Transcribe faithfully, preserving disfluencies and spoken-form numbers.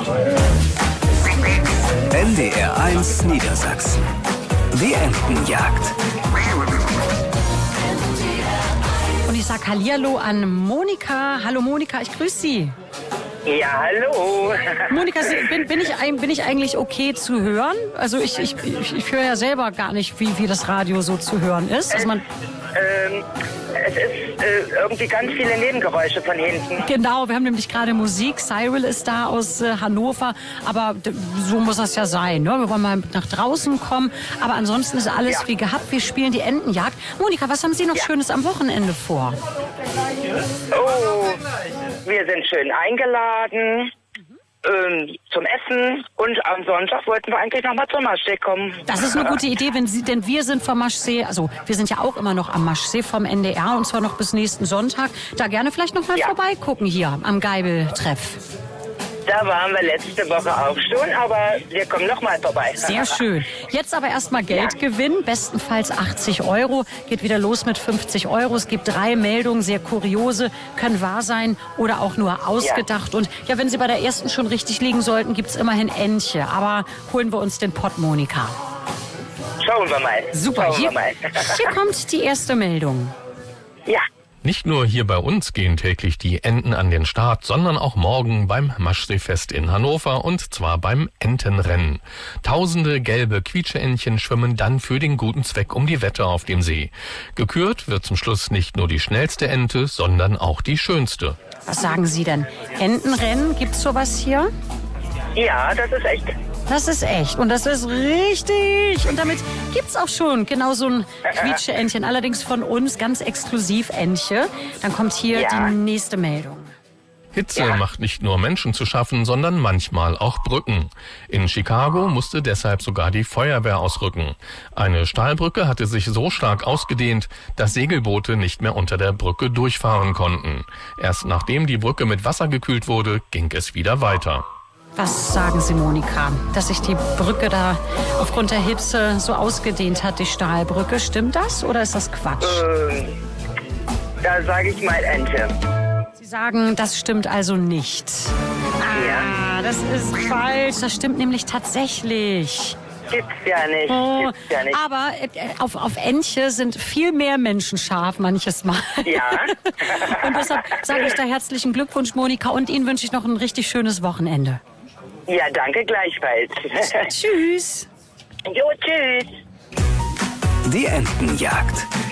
N D R eins Niedersachsen. Die Entenjagd. Und ich sag Hallihallo an Monika. Hallo Monika, ich grüße Sie. Ja, hallo. Monika, bin, bin, ich, bin ich eigentlich okay zu hören? Also ich, ich, ich, ich höre ja selber gar nicht, wie, wie das Radio so zu hören ist. Also man ähm, es ist äh, irgendwie ganz viele Nebengeräusche von hinten. Genau, wir haben nämlich gerade Musik. Cyril ist da aus äh, Hannover. Aber d- so muss das ja sein. Ne? Wir wollen mal nach draußen kommen. Aber ansonsten ist alles Ja. wie gehabt. Wir spielen die Entenjagd. Monika, was haben Sie noch Ja. Schönes am Wochenende vor? Oh, wir sind schön eingeladen ähm, zum Essen und am Sonntag wollten wir eigentlich noch mal zum Maschsee kommen. Das ist eine gute Idee, wenn Sie, denn wir sind vom Maschsee, also wir sind ja auch immer noch am Maschsee vom N D R und zwar noch bis nächsten Sonntag. Da gerne vielleicht noch mal Ja. vorbeigucken hier am Geibel-Treff. Da waren wir letzte Woche auch schon, aber wir kommen noch mal vorbei. Sehr schön. Jetzt aber erstmal Geld gewinnen, bestenfalls achtzig Euro. Geht wieder los mit fünfzig Euro. Es gibt drei Meldungen, sehr kuriose, können wahr sein oder auch nur ausgedacht. Und ja, wenn Sie bei der ersten schon richtig liegen sollten, gibt's immerhin Entche. Aber holen wir uns den Pott, Monika. Schauen wir mal. Super, Schauen hier, wir mal. hier kommt die erste Meldung. Ja. Nicht nur hier bei uns gehen täglich die Enten an den Start, sondern auch morgen beim Maschseefest in Hannover und zwar beim Entenrennen. Tausende gelbe Quietscheentchen schwimmen dann für den guten Zweck um die Wette auf dem See. Gekürt wird zum Schluss nicht nur die schnellste Ente, sondern auch die schönste. Was sagen Sie denn? Entenrennen, gibt's sowas hier? Ja, das ist echt. Das ist echt und das ist richtig. Und damit gibt's auch schon genau so ein Quietscheentchen, allerdings von uns ganz exklusiv Entche. Dann kommt hier Ja. die nächste Meldung. Hitze Ja. macht nicht nur Menschen zu schaffen, sondern manchmal auch Brücken. In Chicago musste deshalb sogar die Feuerwehr ausrücken. Eine Stahlbrücke hatte sich so stark ausgedehnt, dass Segelboote nicht mehr unter der Brücke durchfahren konnten. Erst nachdem die Brücke mit Wasser gekühlt wurde, ging es wieder weiter. Was sagen Sie, Monika? Dass sich die Brücke da aufgrund der Hitze so ausgedehnt hat, die Stahlbrücke. Stimmt das oder ist das Quatsch? Ähm, da sage ich mal Ente. Sie sagen, das stimmt also nicht. Ah, das ist falsch. Das stimmt nämlich tatsächlich. Gibt's ja nicht. Oh, Gibt's ja nicht. aber äh, auf, auf Entche sind viel mehr Menschen scharf manches Mal. Ja. Und deshalb sage ich da herzlichen Glückwunsch, Monika. Und Ihnen wünsche ich noch ein richtig schönes Wochenende. Ja, danke gleichfalls. Tschüss. Jo, tschüss. Die Entenjagd.